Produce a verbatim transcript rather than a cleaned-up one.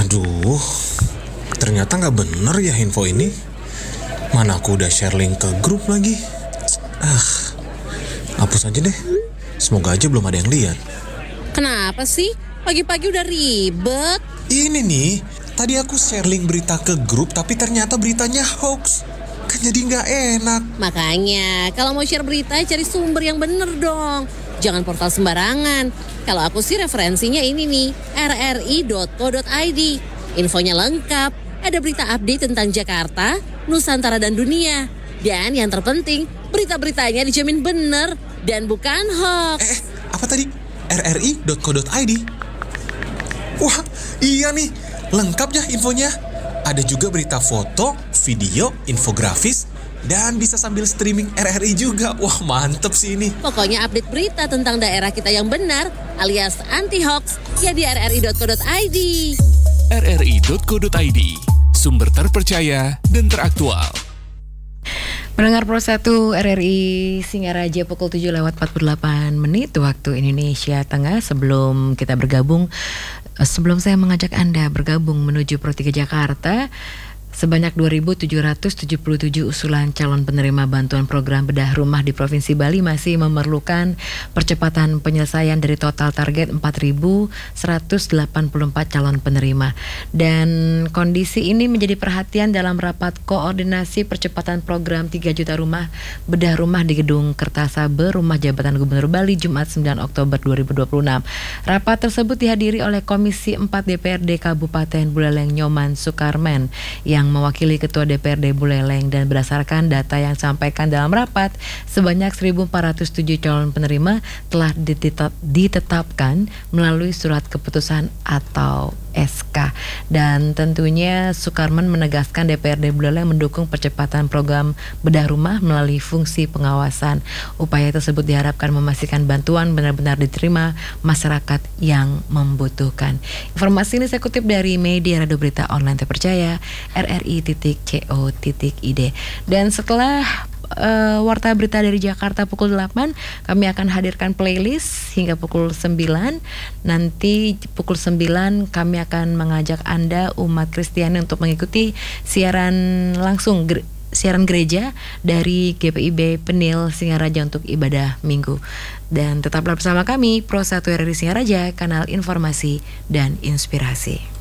Aduh, ternyata nggak bener ya info ini. Mana aku udah share link ke grup lagi. Ah, hapus aja deh. Semoga aja belum ada yang lihat. Kenapa sih? Pagi-pagi udah ribet. Ini nih, tadi aku share link berita ke grup tapi ternyata beritanya hoax. Kan jadi nggak enak. Makanya, kalau mau share berita cari sumber yang bener dong. Jangan portal sembarangan. Kalau aku sih referensinya ini nih, r r i dot co dot i d. Infonya lengkap, ada berita update tentang Jakarta, Nusantara dan dunia. Dan yang terpenting, berita-beritanya dijamin bener dan bukan hoax. Eh, apa tadi? r r i dot co dot i d. Wah, iya nih, lengkap ya infonya. Ada juga berita foto, video, infografis, dan bisa sambil streaming R R I juga. Wah, mantep sih ini. Pokoknya update berita tentang daerah kita yang benar alias anti-hoax ya di r r i dot co dot i d. r r i dot co dot i d, sumber terpercaya dan teraktual. Mendengar Pro satu R R I Singaraja pukul tujuh lewat empat puluh delapan menit waktu Indonesia Tengah. Sebelum kita bergabung, sebelum saya mengajak Anda bergabung menuju Pro tiga Jakarta, sebanyak dua ribu tujuh ratus tujuh puluh tujuh usulan calon penerima bantuan program bedah rumah di Provinsi Bali masih memerlukan percepatan penyelesaian dari total target empat ribu seratus delapan puluh empat calon penerima. Dan kondisi ini menjadi perhatian dalam rapat koordinasi percepatan program tiga juta rumah bedah rumah di Gedung Kertasabe, Rumah Jabatan Gubernur Bali, Jumat sembilan Oktober dua ribu dua puluh enam. Rapat tersebut dihadiri oleh Komisi empat D P R D Kabupaten Buleleng Nyoman Sukarmen yang mewakili Ketua D P R D Buleleng, dan berdasarkan data yang disampaikan dalam rapat, sebanyak seribu empat ratus tujuh calon penerima telah ditetap, ditetapkan melalui surat keputusan atau S K. Dan tentunya Sukarman menegaskan D P R D Buleleng mendukung percepatan program bedah rumah melalui fungsi pengawasan. Upaya tersebut diharapkan memastikan bantuan benar-benar diterima masyarakat yang membutuhkan. Informasi ini saya kutip dari media radio berita online terpercaya r r i titik co titik i d. Dan setelah Uh, warta berita dari Jakarta pukul delapan, kami akan hadirkan playlist hingga pukul sembilan. Nanti pukul sembilan kami akan mengajak Anda umat Kristiani untuk mengikuti siaran langsung ger- siaran gereja dari G P I B Penil Singaraja untuk ibadah minggu. Dan tetaplah bersama kami Pro satu R R I Singaraja, kanal informasi dan inspirasi.